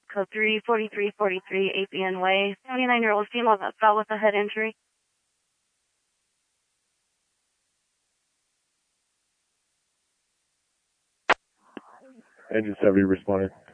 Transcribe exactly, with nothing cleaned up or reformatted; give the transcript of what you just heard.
code three forty-three forty-three, A P N Way. twenty-nine-year-old female that fell with a head injury. Engine seventy responding.